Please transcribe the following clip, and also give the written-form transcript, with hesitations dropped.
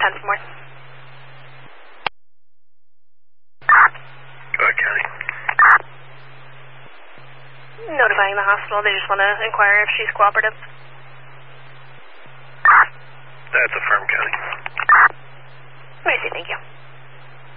10 for more. Go ahead, County. Notifying the hospital, they just want to inquire if she's cooperative. That's affirmed, County. Mercy, thank you.